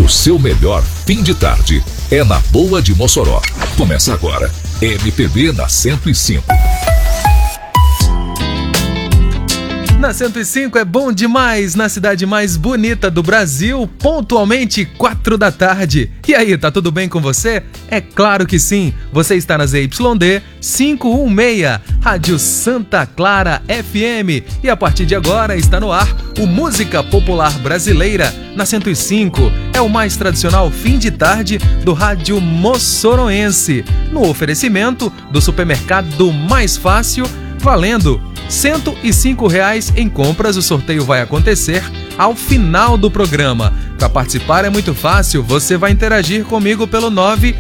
seu melhor fim de tarde é na Boa de Mossoró. Começa agora, MPB na 105. Na 105 é bom demais, na cidade mais bonita do Brasil, pontualmente 4 da tarde. E aí, tá tudo bem com você? É claro que sim, você está na ZYD 516, Rádio Santa Clara FM. E a partir de agora está no ar o Música Popular Brasileira. Na 105 é o mais tradicional fim de tarde do rádio moçoroense. No oferecimento do supermercado Mais Fácil, valendo R$105 em compras. O sorteio vai acontecer ao final do programa. Para participar é muito fácil, você vai interagir comigo pelo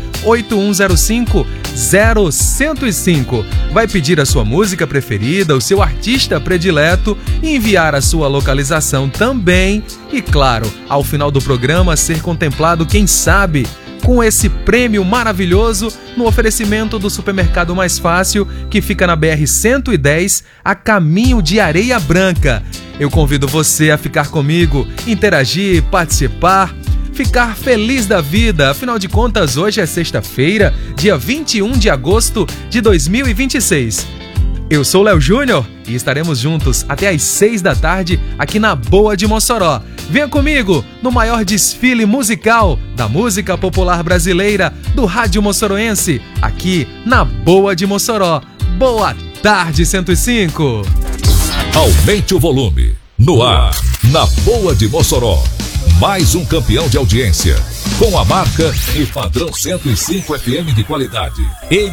98105-0105. Vai pedir a sua música preferida, o seu artista predileto e enviar a sua localização também. E claro, ao final do programa ser contemplado, quem sabe, com esse prêmio maravilhoso no oferecimento do supermercado Mais Fácil, que fica na BR-110, a caminho de Areia Branca. Eu convido você a ficar comigo, interagir, participar, ficar feliz da vida. Afinal de contas, hoje é sexta-feira, dia 21 de agosto de 2026. Eu sou Léo Júnior e estaremos juntos até às 6 da tarde aqui na Boa de Mossoró. Venha comigo no maior desfile musical da música popular brasileira do rádio moçoroense, aqui na Boa de Mossoró. Boa tarde, 105! Aumente o volume. No ar, na Boa de Mossoró. Mais um campeão de audiência, com a marca e padrão 105 FM de qualidade.